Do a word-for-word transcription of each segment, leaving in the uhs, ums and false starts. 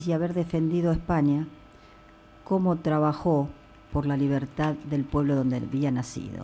y haber defendido a España, cómo trabajó por la libertad del pueblo donde había nacido.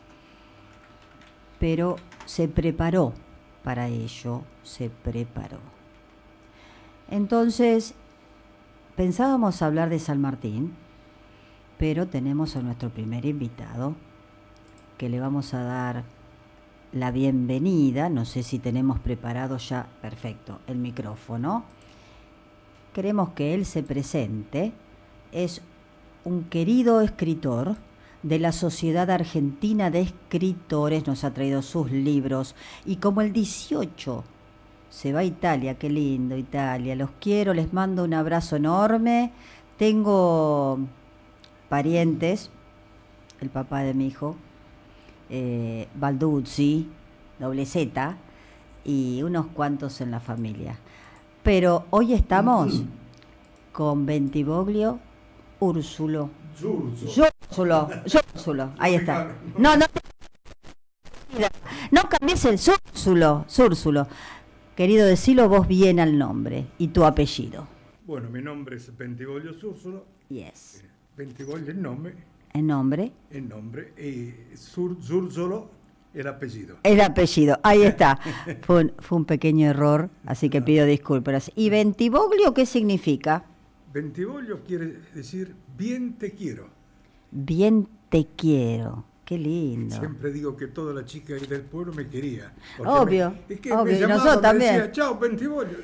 Pero se preparó para ello, se preparó. Entonces, pensábamos hablar de San Martín, pero tenemos a nuestro primer invitado, que le vamos a dar la bienvenida. No sé si tenemos preparado ya, perfecto, el micrófono. Queremos que él se presente. Es un querido escritor de la Sociedad Argentina de Escritores, nos ha traído sus libros, y como el dieciocho se va a Italia, qué lindo Italia, los quiero, les mando un abrazo enorme. Tengo parientes, el papá de mi hijo, eh, Balduzzi, doble Z, y unos cuantos en la familia. Pero hoy estamos con Bentivoglio Úrsulo. Úrsulo, Úrsulo, ahí está. No, no, no cambies el Úrsulo, Úrsulo. Querido, decilo vos bien al nombre y tu apellido. Bueno, mi nombre es Bentivoglio Úrsulo. Yes. Bentivoglio el nombre. ¿El nombre? El nombre. Y Úrsulo el apellido. El apellido, ahí está. Fue un, fue un pequeño error, así que pido disculpas. ¿Y Bentivoglio qué significa? Bentivoglio quiere decir bien te quiero. Bien te quiero. Qué lindo. Siempre digo que toda la chica ahí del pueblo me quería. Obvio, me, es que obvio, me llamaba, y nosotros me también. Decía, chao, Bentivoglio.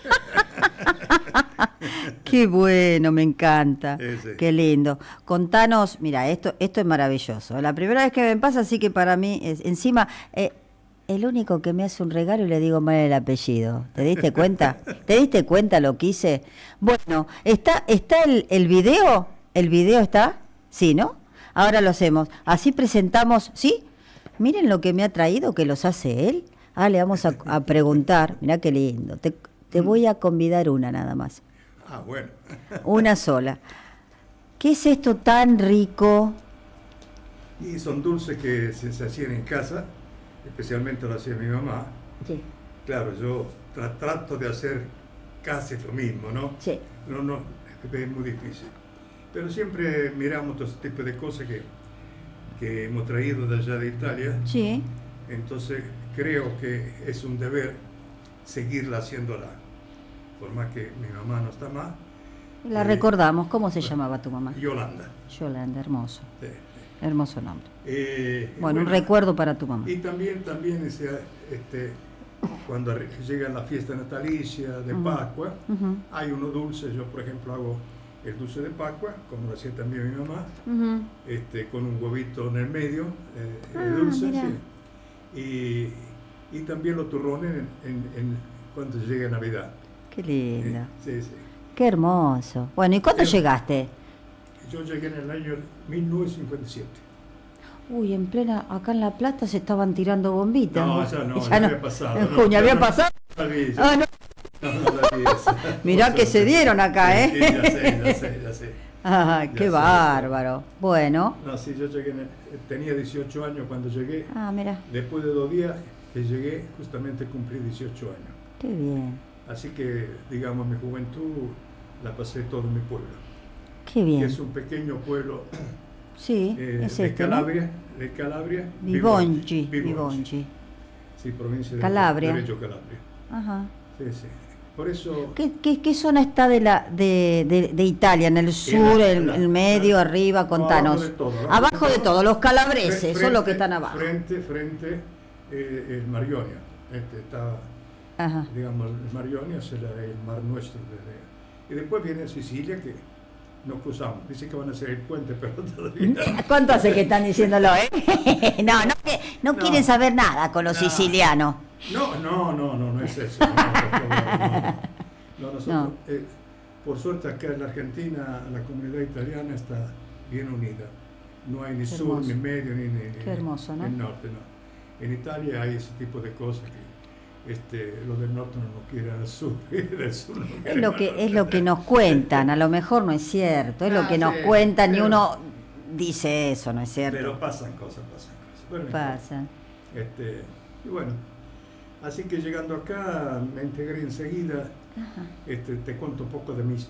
Qué bueno, me encanta. Ese. Qué lindo. Contanos, mira, esto esto es maravilloso. La primera vez que me pasa, así que para mí, es, encima, eh, el único que me hace un regalo y le digo mal el apellido. ¿Te diste cuenta? ¿Te diste cuenta lo que hice? Bueno, ¿está, está el, el video? ¿El video está? Sí, ¿no? Ahora lo hacemos. Así presentamos, ¿sí? Miren lo que me ha traído, que los hace él. Ah, le vamos a, a preguntar. Mirá qué lindo. Te, te voy a convidar una nada más. Ah, bueno. Una sola. ¿Qué es esto tan rico? Y son dulces que se, se hacían en casa, especialmente lo hacía mi mamá. Sí. Claro, yo tra trato de hacer casi lo mismo, ¿no? Sí. No, no, es muy difícil. Pero siempre miramos todo este tipo de cosas que, que hemos traído de allá de Italia. Sí. Entonces creo que es un deber seguirla haciéndola. Por más que mi mamá no está más. La eh, recordamos. ¿Cómo se llamaba tu mamá? Yolanda. Yolanda, hermoso. Sí. Hermoso nombre. Eh, Bueno, bueno, un recuerdo para tu mamá. Y también, también ese, este, cuando llega la fiesta natalicia de Uh-huh. Pascua, Uh-huh. hay unos dulces. Yo, por ejemplo, hago el dulce de Pascua, como lo hacía también mi mamá, Uh-huh. este, con un huevito en el medio, eh, Ah, el dulce, mira. sí. Y, y también los turrones en, en, en, cuando llega Navidad. Qué lindo. Eh, sí, sí. Qué hermoso. Bueno, ¿y cuándo Eh, llegaste? Yo llegué en el año mil novecientos cincuenta y siete. Uy, en plena, acá en La Plata se estaban tirando bombitas. No, ya no, Ya ya no. había pasado. En no, junio, ya ¿había no- pasado? no sabía, Ah, no. no, no sabía eso. Mirá Por que se suerte. dieron acá, Sí, ¿eh? sí, ya sé, ya sé, ya sé. Ah, Ya qué sé, bárbaro. Bueno. No, sí, yo llegué, en el- tenía dieciocho años cuando llegué. Ah, mira, Después de dos días que llegué, justamente cumplí dieciocho años. qué bien. Así que, digamos, mi juventud la pasé todo en mi pueblo. Qué Que bien. es un pequeño pueblo Sí, eh, es de este, ¿no? Calabria, de Calabria. Vivongi, Vivongi. Vivongi. Sí, provincia de Calabria. de Reggio Calabria. Ajá. Sí, sí. Por eso... ¿Qué, qué, qué zona está de la de, de, de Italia? ¿En el sur, la- el, la- el medio, la- arriba? no, Contanos. abajo de todo, abajo Abajo de de todo. todo, los calabreses, Fre- son los que frente- están abajo. Frente, frente, eh, el Mar Ionio. Este está, Ajá. digamos, el Mar Ionio es el, el mar nuestro. De, de- y después viene Sicilia, que nos cruzamos. Dice que van a hacer el puente, pero todavía... ¿Cuánto hace que están diciéndolo, eh? No, no, que- no No. quieren saber nada con los No. sicilianos. No, no, no, no, no es eso. No, por favor, no. No, nosotros, No. eh, por suerte acá en la Argentina, la comunidad italiana está bien unida. No hay ni Qué sur, hermoso. ni medio, ni, ni, Qué hermoso, ¿no? ni norte, no. En Italia hay ese tipo de cosas que este, los del norte no nos quieren al sur, y del sur no Es quieren lo al que norte. es lo que nos cuentan, a lo mejor no es cierto, es lo Ah, que nos sí, cuentan y pero- uno dice eso, ¿no es cierto? Pero pasan cosas, pasan cosas. Bueno, Pasa. Este, y bueno, así que llegando acá me integré enseguida Ajá. Este, te cuento un poco de mi